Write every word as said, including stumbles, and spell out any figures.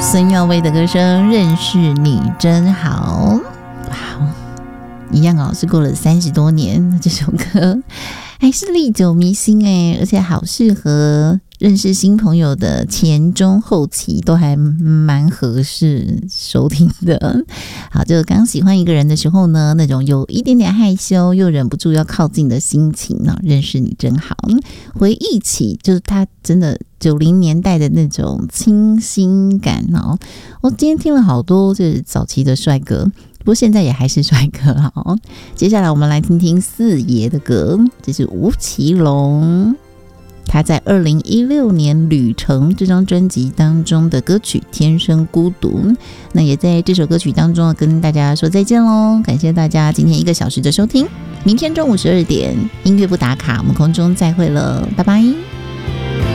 孙耀威的歌声《认识你真好》。哇，一样哦，是过了三十多年，这首歌还是历久弥新哎，而且好适合认识新朋友的前中后期都还蛮合适收听的。好，就刚喜欢一个人的时候呢，那种有一点点害羞又忍不住要靠近的心情呢，认识你真好。回忆起就是他真的九零年代的那种清新感哦。我今天听了好多就是早期的帅哥，不过现在也还是帅哥好。接下来我们来听听四爷的歌，这是吴奇隆。他在二零一六年《旅程》这张专辑当中的歌曲《天生孤独》，那也在这首歌曲当中跟大家说再见咯。感谢大家今天一个小时的收听，明天中午十二点音乐不打卡，我们空中再会了，拜拜。